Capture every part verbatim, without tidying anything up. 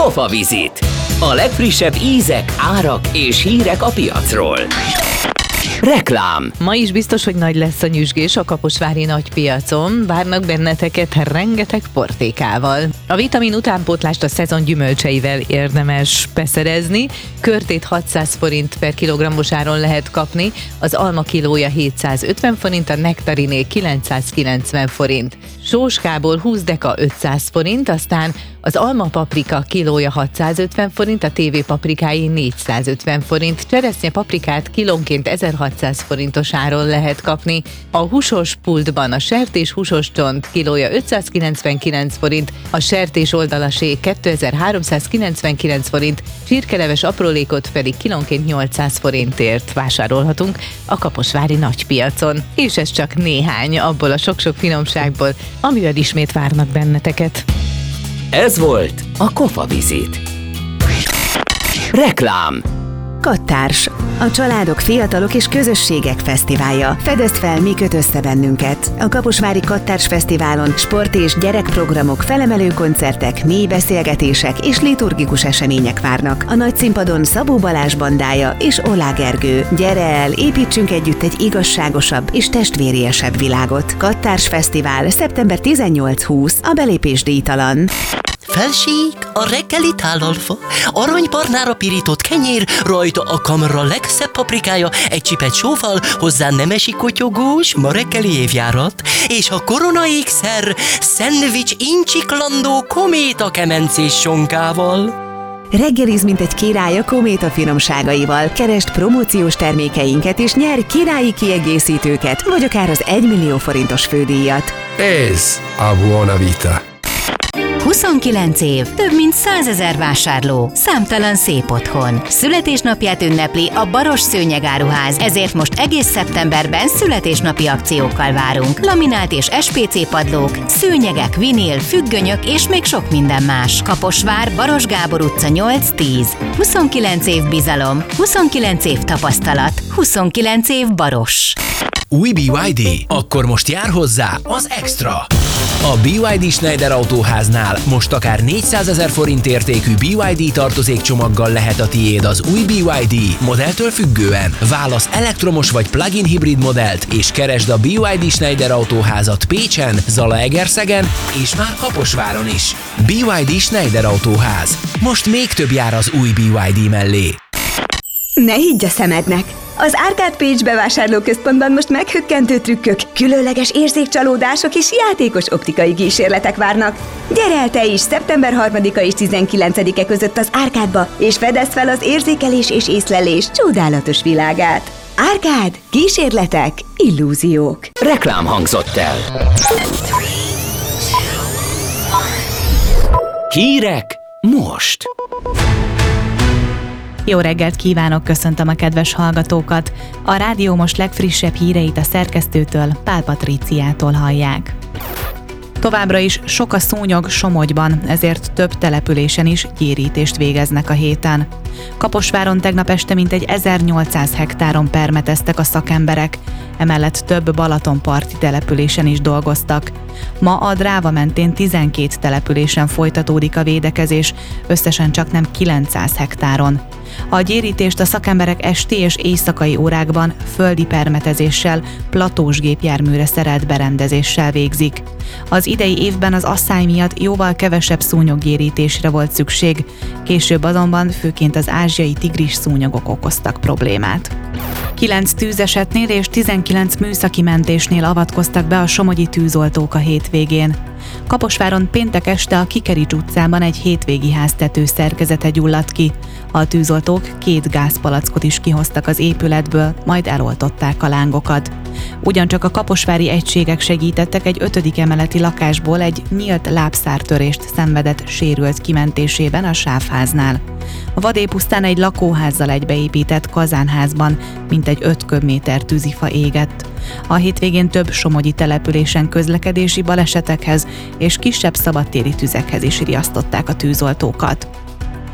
Kofavizit. A legfrissebb ízek, árak és hírek a piacról. Reklám. Ma is biztos, hogy nagy lesz a nyüzsgés a kaposvári nagypiacon. Várnak benneteket rengeteg portékával. A vitamin utánpótlást a szezon gyümölcseivel érdemes beszerezni. Körtét hatszáz forint per kilogrammos áron lehet kapni, az alma kilója hétszázötven forint, a nektariné kilencszázkilencven forint. Sóskából húsz deka ötszáz forint, aztán az alma paprika kilója hatszázötven forint, a tévé paprikái négyszázötven forint, cseresznye paprikát kilónként ezerhatszáz forintos áron lehet kapni. A húsos pultban a sertés húsos csont kilója ötszázkilencvenkilenc forint, a sertés oldalasé kétezer-háromszázkilencvenkilenc forint, csirkeleves aprólékot pedig kilónként nyolcszáz forintért vásárolhatunk a kaposvári nagypiacon. És ez csak néhány abból a sok-sok finomságból, amivel ismét várnak benneteket. Ez volt a Kofavizit. Reklám. Kattárs. A családok, fiatalok és közösségek fesztiválja. Fedezd fel, mi köt össze bennünket. A Kaposvári Kattárs Fesztiválon sport- és gyerekprogramok, felemelő koncertek, mély beszélgetések és liturgikus események várnak. A nagy színpadon Szabó Balázs bandája és Olá Gergő. Gyere el, építsünk együtt egy igazságosabb és testvériesebb világot. Kattárs Fesztivál szeptember tizennyolc-húsz, a belépés díjtalan. Felség, a reggeli tálalfa, aranybarnára pirított kenyér, rajta a kamra legszebb paprikája, egy csipet sóval, hozzá nemesi kotyogós, ma reggeli évjárat, és a korona ékszer, szendvics incsiklandó kométa kemencés sonkával. Reggeliz, mint egy király a Kométa finomságaival. Keresd promóciós termékeinket és nyer királyi kiegészítőket, vagy akár az egymillió forintos fődíjat. Ez a Buona Vita. huszonkilenc év, több mint százezer vásárló, számtalan szép otthon. Születésnapját ünnepli a Baros Szőnyegáruház, ezért most egész szeptemberben születésnapi akciókkal várunk. Laminált és es pé cé padlók, szőnyegek, vinil, függönyök és még sok minden más. Kaposvár, Baros Gábor utca nyolc tíz. huszonkilenc év bizalom, huszonkilenc év tapasztalat, huszonkilenc év Baros. Új bé ipszilon dé? Akkor most jár hozzá az Extra! A bé ipszilon dé Schneider Autóháznál most akár négyszázezer forint értékű bé ipszilon dé tartozékcsomaggal lehet a tiéd az új bé ipszilon dé modelltől függően. Válasz elektromos vagy plug-in hibrid modellt, és keresd a bé ipszilon dé Schneider Autóházat Pécsen, Zalaegerszegen és már Kaposváron is. bé ipszilon dé Schneider Autóház. Most még több jár az új bé ipszilon dé mellé. Ne higgy a szemednek! Az Árkád Pécs bevásárlóközpontban most meghökkentő trükkök, különleges érzékcsalódások és játékos optikai kísérletek várnak. Gyere el te is szeptember harmadika és tizenkilencedike között az Árkádba, és fedezd fel az érzékelés és észlelés csodálatos világát. Árkád, kísérletek, illúziók. Reklám hangzott el. Hírek most. Jó reggelt kívánok, köszöntöm a kedves hallgatókat! A rádió most legfrissebb híreit a szerkesztőtől, Pál Patríciától hallják. Továbbra is sok a szúnyog Somogyban, ezért több településen is gyérítést végeznek a héten. Kaposváron tegnap este mintegy ezernyolcszáz hektáron permeteztek a szakemberek, emellett több balatonparti településen is dolgoztak. Ma a Dráva mentén tizenkét településen folytatódik a védekezés, összesen csaknem kilencszáz hektáron. A gyérítést a szakemberek esti és éjszakai órákban földi permetezéssel, platós gépjárműre szerelt berendezéssel végzik. Az idei évben az asszály miatt jóval kevesebb szúnyoggyérítésre volt szükség, később azonban főként az ázsiai tigris szúnyogok okoztak problémát. Kilenc tűzesetnél és tizenkilenc műszaki mentésnél avatkoztak be a somogyi tűzoltók a hétvégén. Kaposváron péntek este a Kikerics utcában egy hétvégi háztető szerkezete gyulladt ki. A tűzoltók két gázpalackot is kihoztak az épületből, majd eloltották a lángokat. Ugyancsak a kaposvári egységek segítettek egy ötödik emeleti lakásból egy nyílt lábszártörést szenvedett sérült kimentésében a sávháznál. A vadépusztán egy lakóházzal egybeépített kazánházban mintegy öt köbméter tűzifa égett. A hétvégén több somogyi településen közlekedési balesetekhez és kisebb szabadtéri tüzekhez is riasztották a tűzoltókat.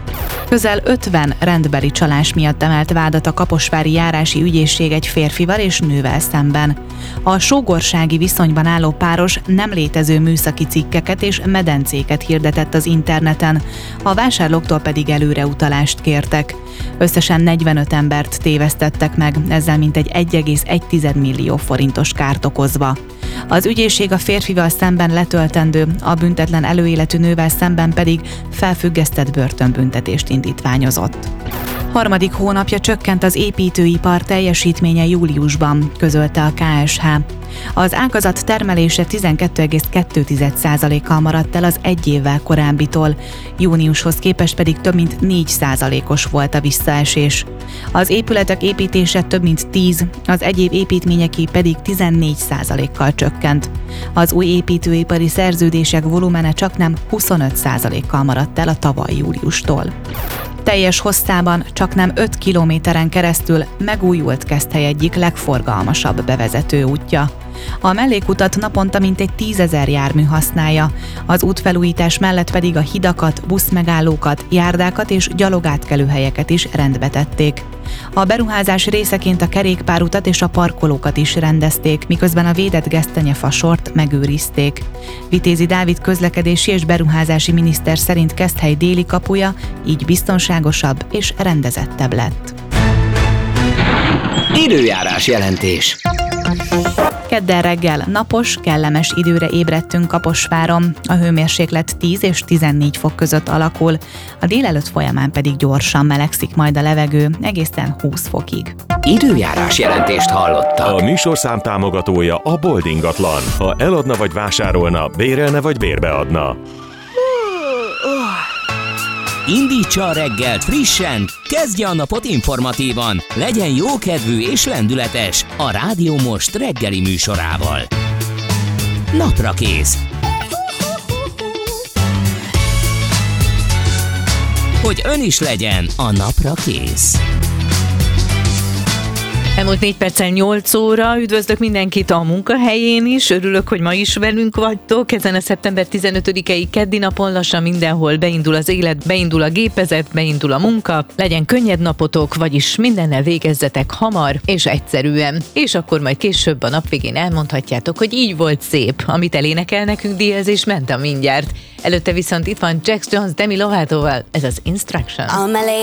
Közel ötven rendbeli csalás miatt emelt vádat a kaposvári járási ügyészség egy férfival és nővel szemben. A sógorsági viszonyban álló páros nem létező műszaki cikkeket és medencéket hirdetett az interneten, a vásárlóktól pedig előreutalást kértek. Összesen negyvenöt embert tévesztettek meg, ezzel mintegy egy egész egy millió forintos kárt okozva. Az ügyészség a férfival szemben letöltendő, a büntetlen előéletű nővel szemben pedig felfüggesztett börtönbüntetést indítványozott. Harmadik hónapja csökkent az építőipar teljesítménye júliusban, közölte a ká es há. Az ágazat termelése tizenkét egész kettő százalékkal maradt el az egy évvel korábbitól, júniushoz képest pedig több mint négy százalékos volt a visszaesés. Az épületek építése több mint tíz, az egyéb építményeké pedig tizennégy százalékkal csökkent. Az új építőipari szerződések volumene csaknem huszonöt százalékkal maradt el a tavaly júliustól. Teljes hosszában csaknem öt kilométeren keresztül megújult Keszthely egyik legforgalmasabb bevezető útja. A mellékutat naponta mintegy tízezer jármű használja, az útfelújítás mellett pedig a hidakat, buszmegállókat, járdákat és gyalogátkelőhelyeket is rendbe tették. A beruházás részeként a kerékpárutat és a parkolókat is rendezték, miközben a védett gesztenyefasort megőrizték. Vitézi Dávid közlekedési és beruházási miniszter szerint Keszthely déli kapuja így biztonságosabb és rendezettebb lett. Időjárás jelentés. Kedden reggel napos, kellemes időre ébredtünk Kaposváron. A hőmérséklet tíz és tizennégy fok között alakul, a délelőtt folyamán pedig gyorsan melegszik majd a levegő, egészen húsz fokig. Időjárás jelentést hallottak. A műsorszám támogatója a Bold ingatlan. Ha eladna vagy vásárolna, bérelne vagy bérbeadna. Indítsa a reggelt frissen, kezdje a napot informatívan, legyen jókedvű és lendületes a Rádió Most reggeli műsorával. Naprakész. Hogy ön is legyen a napra kész. Elmúlt négy perccel nyolc óra, üdvözlök mindenkit a munkahelyén is, örülök, hogy ma is velünk vagytok, ezen a szeptember tizenötödikei keddi napon lassan mindenhol beindul az élet, beindul a gépezet, beindul a munka, legyen könnyed napotok, vagyis mindennel végezzetek hamar és egyszerűen, és akkor majd később a nap végén elmondhatjátok, hogy így volt szép, amit elénekel nekünk Diaz és Menta mindjárt. Előtte viszont itt van Jax Jones Demi Lovatóval, ez az Instruction. All my